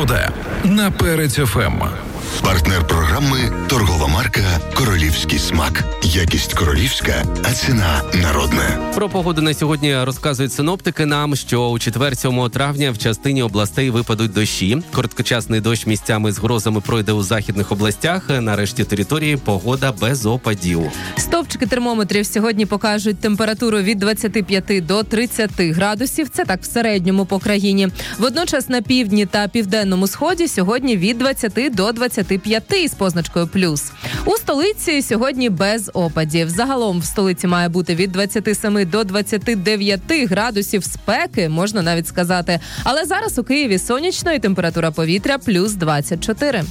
Погода на Перець ФМ. Партнер програми – торгова марка «Королівський смак». Якість королівська, а ціна народна. Про погоду на сьогодні розказують синоптики нам, що у четвер 7 травня в частині областей випадуть дощі. Короткочасний дощ місцями з грозами пройде у західних областях. На решті території погода без опадів. Стовпчики термометрів сьогодні покажуть температуру від 25 до 30 градусів. Це так в середньому по країні. Водночас на півдні та південному сході сьогодні від 20 до 25 з позначкою плюс. У столиці сьогодні без опадів. Загалом в столиці має бути від 27 до 29 градусів спеки, можна навіть сказати. Але зараз у Києві сонячно і температура повітря плюс 24.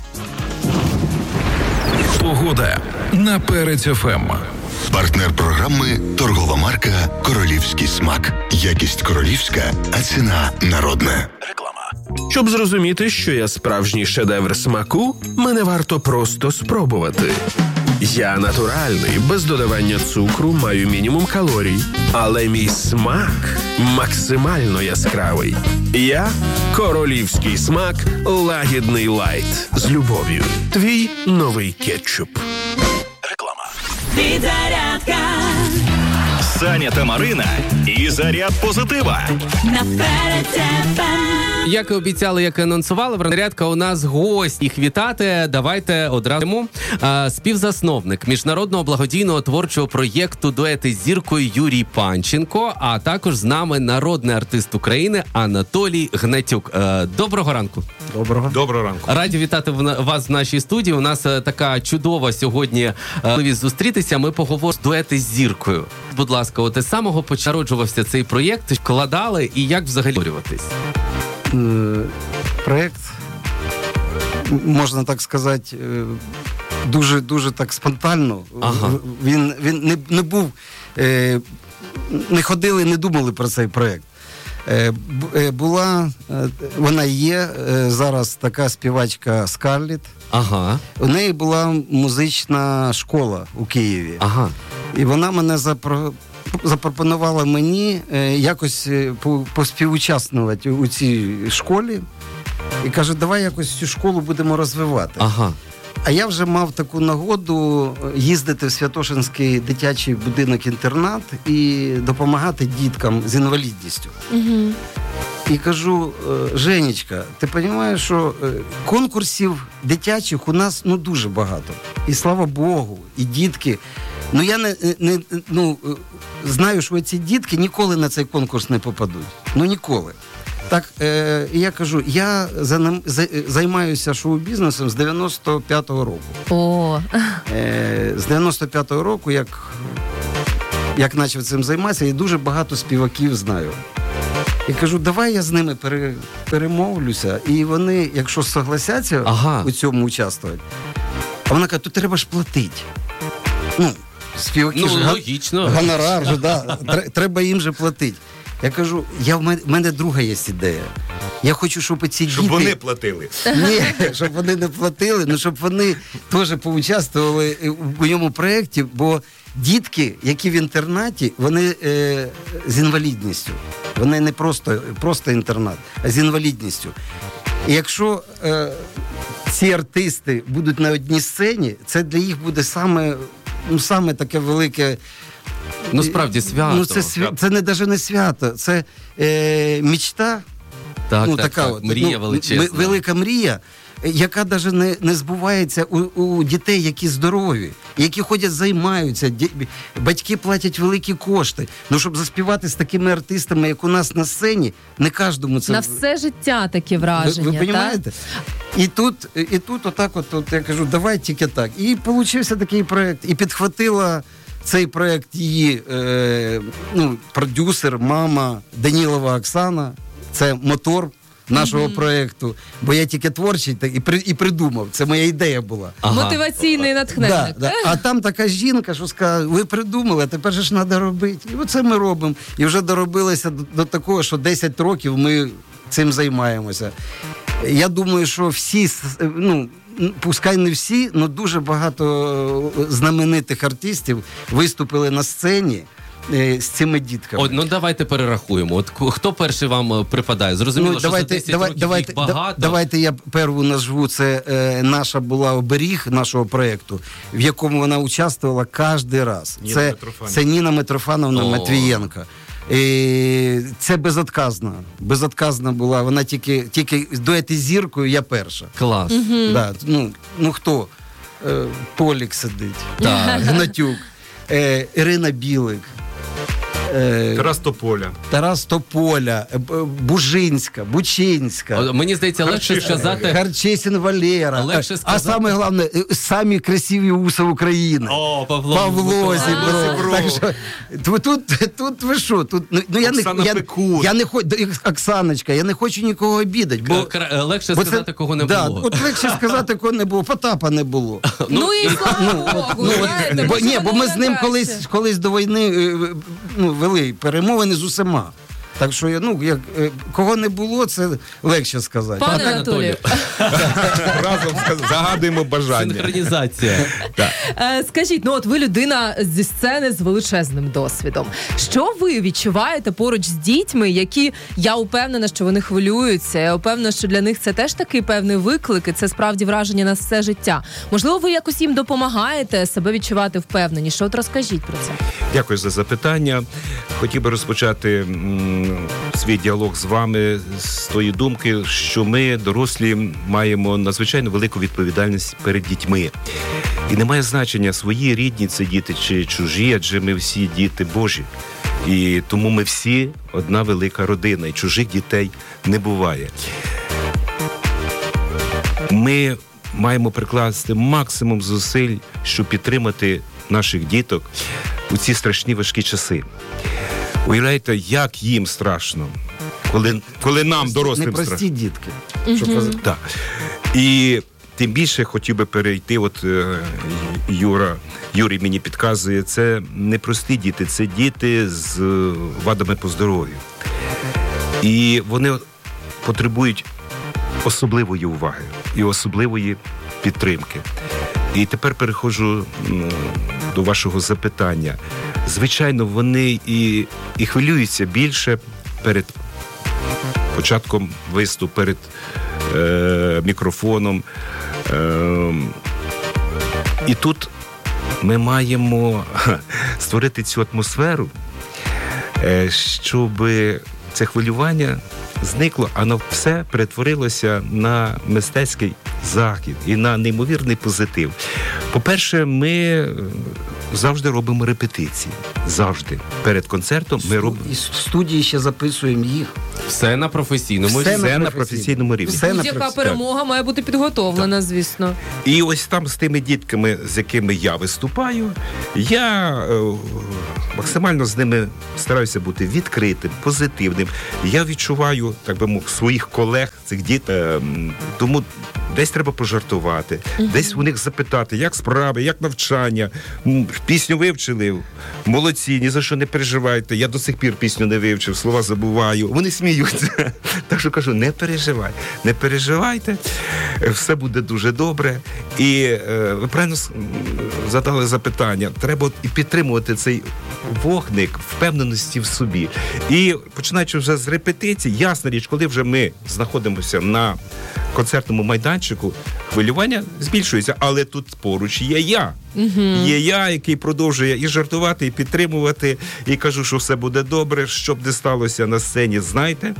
Погода на Перець ФМ. Партнер програми – торгова марка «Королівський смак». Якість королівська, а ціна народна. Реклама. Щоб зрозуміти, що я справжній шедевр смаку, мене варто просто спробувати. Я натуральний, без додавання цукру, маю мінімум калорій. Але мій смак максимально яскравий. Я – королівський смак лагідний лайт. З любов'ю. Твій новий кетчуп. Реклама. Підзарядка. Саня та Марина і заряд позитива. На Перець ФМ. Як і обіцяли, як і анонсували, Зарядка у нас гость. Їх вітати. Давайте одразу. Співзасновник міжнародного благодійного творчого проєкту «Дуети з зіркою» Юрій Панченко, а також з нами народний артист України Анатолій Гнатюк. Доброго ранку. Доброго ранку. Раді вітати вас в нашій студії. У нас така чудова сьогодні можливість зустрітися. Ми поговоримо з «Дуети з зіркою». Будь ласка, от з самого початку народжувався цей проєкт, вкладали і як взагалі створюватись? Проєкт, можна так сказати, дуже так спонтанно. Ага. Він не був, не ходили, не думали про цей проєкт. Вона є зараз така співачка Скарлетт. Ага. У неї була музична школа у Києві. Ага. І вона мене запропонувала мені якось поспівучаствувати у цій школі. І каже, давай якось цю школу будемо розвивати. Ага. А я вже мав таку нагоду їздити в Святошинський дитячий будинок-інтернат і допомагати діткам з інвалідністю. Угу. І кажу, Женечка, ти розумієш, що конкурсів дитячих у нас дуже багато. І слава Богу, і дітки. Я знаю, що ці дітки ніколи на цей конкурс не попадуть. Ніколи. Так, і я кажу, я займаюся шоу-бізнесом з 95-го року. О. З 95-го року, як почав цим займатися, і дуже багато співаків знаю. І кажу, давай я з ними перемовлюся, і вони, якщо согласяться у цьому участвувати, а вона каже, то треба ж платити. Співаки логічно. Гонорар же, да. Треба їм же платити. Я кажу, в мене друга є ідея. Я хочу, щоб ці діти... Щоб вони платили. Ні, щоб вони не платили, щоб вони теж поучаствували в моєму проєкті, бо дітки, які в інтернаті, вони з інвалідністю. Вони не просто інтернат, а з інвалідністю. І якщо ці артисти будуть на одній сцені, це для їх буде саме таке велике... Справді свято. Це навіть не свято, це мечта. Так, мрія величезна. Велика мрія, яка навіть не збувається у дітей, які здорові, які ходять, займаються, батьки платять великі кошти. Щоб заспівати з такими артистами, як у нас на сцені, не кожному це... На все життя такі враження, ви розумієте? І тут отак я кажу, давай тільки так. І получився такий проєкт, і підхватила цей проєкт її продюсер, мама Данілова Оксана. Це мотор нашого проєкту, бо я тільки творчий і придумав. Це моя ідея була. Ага. Мотиваційний натхненник. Да. А там така жінка, що сказала, ви придумали, а тепер же ж треба робити. І оце ми робимо. І вже доробилися до такого, що 10 років ми цим займаємося. Я думаю, що всі, пускай не всі, але дуже багато знаменитих артистів виступили на сцені з цими дітками. Ну давайте перерахуємо. От хто перший вам припадає? Зрозуміло, що за 10 років їх багато. Давайте я перву назву. Це наша була оберіг нашого проєкту, в якому вона участвувала кожен раз. Це Ніна Митрофановна Матвієнко. Це безотказна була. Вона тільки дуети з зіркою, я перша. Клас. Да, хто? Толік сидить. Так. Гнатюк. Ірина Білик. Тарас Тополя, Бужинська, Бучинська. Мені здається, легше сказати... Харчесін Валера. А саме головне, самі красиві уса України. О, Павло Зібров. Так що, тут ви що? Я не хочу... Оксаночка, я не хочу нікого обідати. Легше сказати, кого не було. От легше сказати, кого не було. Потапа не було. Ну і слава Богу. Ні, бо ми з ним колись до війни вели перемовини з усіма. Так що, кого не було, це легше сказати. Пане Анатолію. Разом загадуємо бажання. Синхронізація. Скажіть, от ви людина зі сцени з величезним досвідом. Що ви відчуваєте поруч з дітьми, які, я упевнена, що вони хвилюються, я упевнена, що для них це теж такий певний виклик, і це справді враження на все життя. Можливо, ви якось їм допомагаєте себе відчувати впевненіше? От розкажіть про це. Дякую за запитання. Хотів би розпочати свій діалог з вами з тої думки, що ми, дорослі, маємо надзвичайно велику відповідальність перед дітьми. І немає значення, свої рідні це діти чи чужі, адже ми всі діти Божі. І тому ми всі одна велика родина, і чужих дітей не буває. Ми маємо прикласти максимум зусиль, щоб підтримати наших діток у ці страшні важкі часи. Уявляєте, як їм страшно, коли нам, дорослим, страшно. Непрості дітки. Так. І тим більше хотів би перейти, Юрій мені підказує, це не прості діти, це діти з вадами по здоров'ю. І вони потребують особливої уваги і особливої підтримки. І тепер переходжу до вашого запитання. Звичайно, вони і хвилюються більше перед початком виступу, перед мікрофоном. І тут ми маємо створити цю атмосферу, щоб це хвилювання зникло, а на все перетворилося на мистецький захід і на неймовірний позитив. По-перше, ми завжди робимо репетиції. Завжди. Перед концертом ми робимо... І в студії ще записуємо їх. Все на професійному рівні. Все на професійному рівні. Будь-яка перемога має бути підготовлена, звісно. І ось там з тими дітками, з якими я виступаю, я максимально з ними стараюся бути відкритим, позитивним. Я відчуваю, так би мовити, своїх колег, цих дітей, тому десь треба пожартувати, десь у них запитати, як справи, як навчання, пісню вивчили, молодці, ні за що не переживайте, я до сих пір пісню не вивчив, слова забуваю, вони сміються. Так що кажу, не переживайте, все буде дуже добре. І ви правильно задали запитання, треба і підтримувати цей вогник впевненості в собі. І починаючи вже з репетицій, ясна річ, коли вже ми знаходимося на концертному майданчику, хвилювання збільшується, але тут поруч є я. Є я, який продовжує і жартувати, і підтримувати, і кажу, що все буде добре, що б не сталося на сцені, знайте,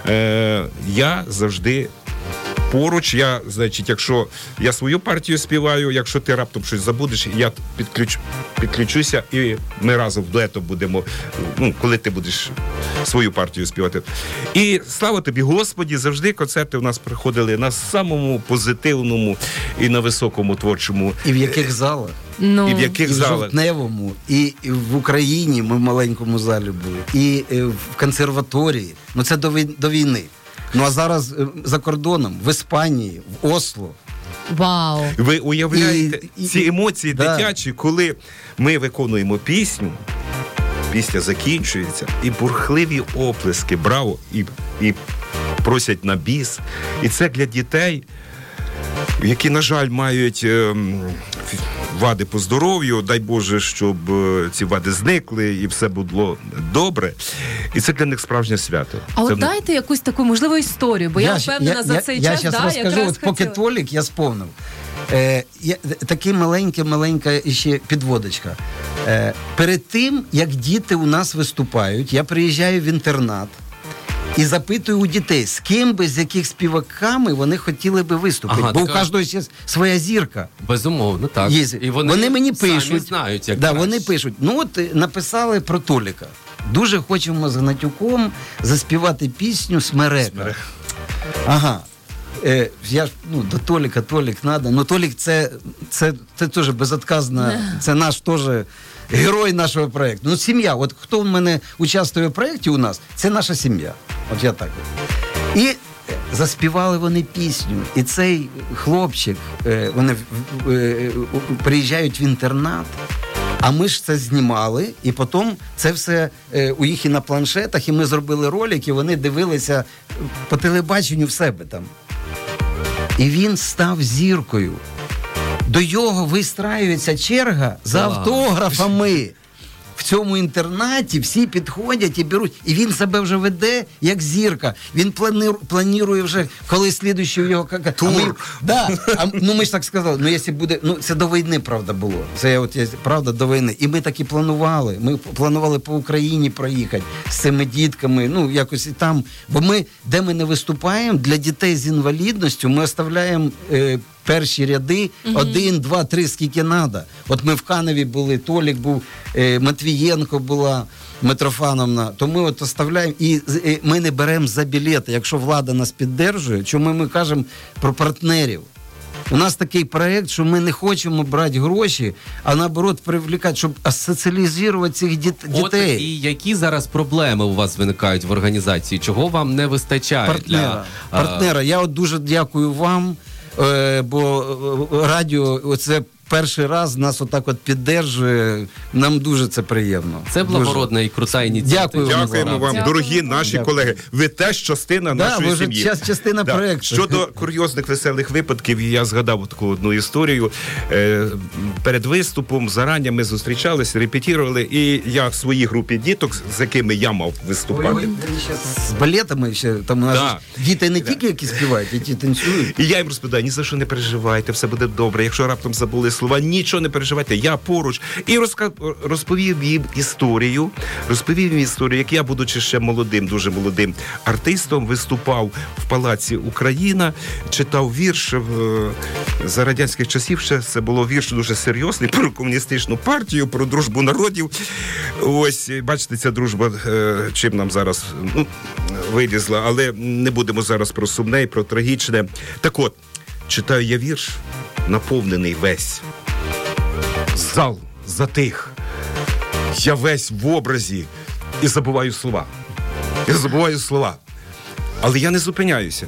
я завжди поруч, якщо я свою партію співаю, якщо ти раптом щось забудеш, я підключуся, і ми разом в дуету будемо, коли ти будеш свою партію співати. І слава тобі, Господі, завжди концерти у нас проходили на самому позитивному і на високому творчому. І в яких залах? І в яких залах? В Жовтневому, і в Україні, ми в маленькому залі були, і в консерваторії. Це до війни. А зараз за кордоном, в Іспанії, в Осло. Вау! Ви уявляєте ці емоції дитячі, коли ми виконуємо пісню, пісня закінчується, і бурхливі оплески, браво, і просять на біс. І це для дітей, які, на жаль, мають вади по здоров'ю, дай Боже, щоб ці вади зникли і все було добре. І це для них справжнє свято. А от дайте якусь таку, можливо, історію, бо я впевнена за цей час, я зараз розкажу, от поки Толік, я сповнив. Такий маленька ще підводочка. Перед тим, як діти у нас виступають, я приїжджаю в інтернат і запитую у дітей, з ким би, з яких співаками вони хотіли би виступити. Бо у кожного ще своя зірка. Безумовно, так. І вони мені пишуть. Самі знають, як вони пишуть. Ну от написали про Толіка. Дуже хочемо з Гнатюком заспівати пісню «Смерека». Ага. Я ж, до Толіка, Толік треба. Ну, Толік це теж безотказно, це наш теж герой нашого проєкту. Ну, сім'я. От хто в мене участвує в проєкті у нас, це наша сім'я. От я так. І заспівали вони пісню. І цей хлопчик, вони приїжджають в інтернат, а ми ж це знімали, і потім це все у їх і на планшетах, і ми зробили ролик, і вони дивилися по телебаченню в себе там. І він став зіркою. До його вистраюється черга за автографами. В цьому інтернаті всі підходять і беруть. І він себе вже веде як зірка. Він планує вже, коли слідуючий його... Тур. Ми ж так сказали. Якщо буде... це до війни, правда, було. Це правда до війни. І ми так і планували. Ми планували по Україні проїхати з цими дітками. Якось і там. Бо ми, де ми не виступаємо, для дітей з інвалідністю ми оставляємо... перші ряди, 1, 2, 3, скільки треба. От ми в Каневі були, Толік був, Матвієнко була, Митрофановна. То ми от оставляємо, і ми не беремо за білети, якщо влада нас підтримує, чому ми кажемо про партнерів. У нас такий проєкт, що ми не хочемо брати гроші, а наоборот привлекати, щоб соціалізувати цих дітей. От і які зараз проблеми у вас виникають в організації? Чого вам не вистачає? Партнера. Я от дуже дякую вам, бо радіо, оце перший раз нас отак от підтримує. Нам дуже це приємно. Це благородна і крута ініціатива. Дякуємо вам, дорогі наші колеги. Ви теж частина нашої сім'ї. Частина проєкту. Щодо курйозних веселих випадків, я згадав таку одну історію. Перед виступом зарані ми зустрічалися, репетирували, і я в своїй групі діток, з якими я мав виступати. З балетами ще, там у нас діти не тільки які співають, які танцюють. І я їм розповідаю, ні за що не переживайте, все буде добре. Якщо раптом забули слова, нічого не переживайте, я поруч. І розповів їм історію, як я, будучи ще молодим, дуже молодим артистом, виступав в Палаці Україна, читав вірш за радянських часів, ще це було вірш дуже серйозний про комуністичну партію, про дружбу народів. Ось, бачите, ця дружба чим нам зараз вилізла, але не будемо зараз про сумне і про трагічне. Так от, читаю я вірш, наповнений весь. Зал затих. Я весь в образі і забуваю слова. Але я не зупиняюся.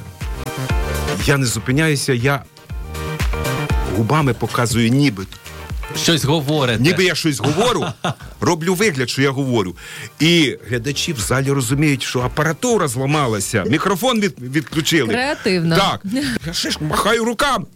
Я губами показую нібито. Щось говорите. Ніби я щось говорю, роблю вигляд, що я говорю. І глядачі в залі розуміють, що апаратура зламалася, мікрофон відключили. Креативно. Так. Я ще ж махаю руками.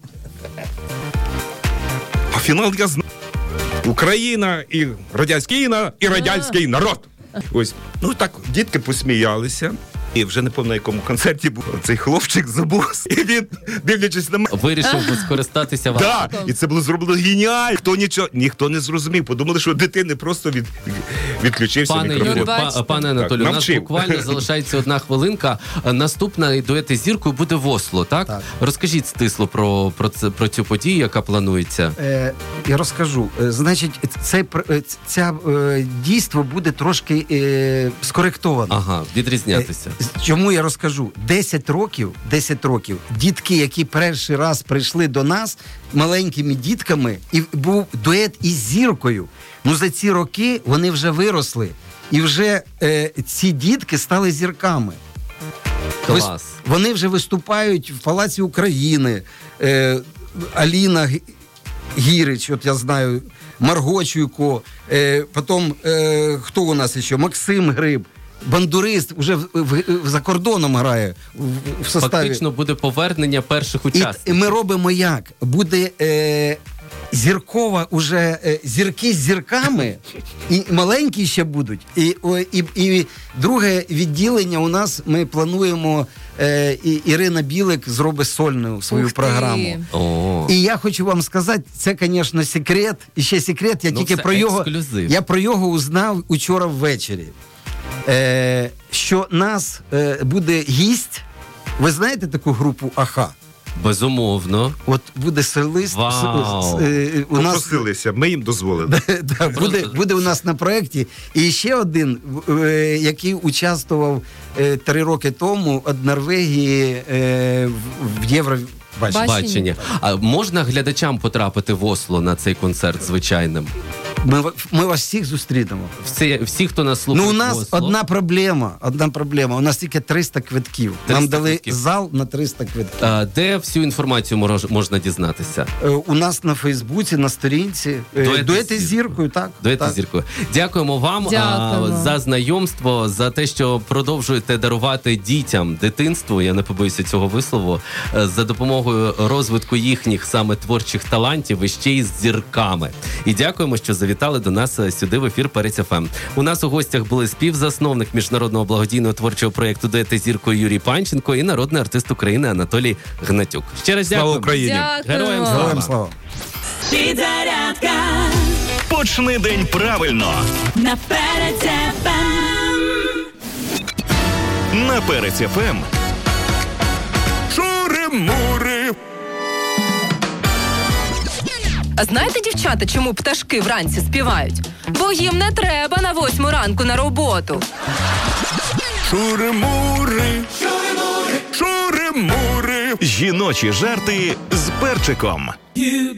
А фінал я знаю. Україна і радянський народ. Ось, так, дітки посміялися. І вже не пам'ятаю, на якому концерті був цей хлопчик забув. І він, дивлячись на мене, вирішив скористатися вам. Так, і це було зроблено геніально. Ніхто не зрозумів. Подумали, що дитини просто відключився мікрофон. Пане Анатолію, у нас буквально залишається 1 хвилинка. Наступна «Дуети з зіркою» буде в Осло, так? Розкажіть стисло про цю подію, яка планується. Я розкажу. Значить, це дійство буде трошки скоректовано. Ага, відрізнятися. Чому я розкажу? 10 років дітки, які перший раз прийшли до нас маленькими дітками, і був дует із зіркою. За ці роки вони вже виросли. І вже ці дітки стали зірками. Клас. Вони вже виступають в Палаці України. Аліна Гірич, от я знаю, Марго Чуйко, потім, хто у нас ще? Максим Гриб. Бандурист вже за кордоном грає в составі. Фактично буде повернення перших учасників. І ми робимо як? Буде зіркова уже зірки з зірками, і маленькі ще будуть. І друге відділення у нас ми плануємо, Ірина Білик зробить сольну свою програму. І я хочу вам сказати, це, звісно, секрет. І ще секрет, я тільки про його узнав учора ввечері. Що нас буде гість. Ви знаєте таку групу «Аха»? Безумовно. От буде солист. Попросилися, ми їм дозволили. Буде у нас на проєкті. І ще один, який участвував 3 роки тому від Норвегії в Євробаченні. А можна глядачам потрапити в Осло на цей концерт звичайним? Ми вас всіх зустрінемо. Всі, хто нас слухає. У нас одна проблема. У нас тільки 300 квитків. Нам дали зал на 300 квитків. Де всю інформацію можна дізнатися? У нас на Фейсбуці, на сторінці. Дуети з зіркою, так. Дуети з зіркою. Дякуємо вам за знайомство, за те, що продовжуєте дарувати дітям дитинство, я не побоюся цього вислову, за допомогою розвитку їхніх саме творчих талантів і ще й з зірками. І дякуємо, що завітали до нас сюди в ефір Перець ФМ. У нас у гостях були співзасновник міжнародного благодійного творчого проєкту «Дуети з зіркою» Юрій Панченко і народний артист України Анатолій Гнатюк. Ще раз дякую. Слава Україні! Героям слава! Підзарядка. Почни день правильно. На Перець ФМ. На Перець ФМ. Шури-мури. А знаєте, дівчата, чому пташки вранці співають? Бо їм не треба на 8 ранку на роботу. Шури-мури. Шури-мури. Жіночі жарти з перчиком.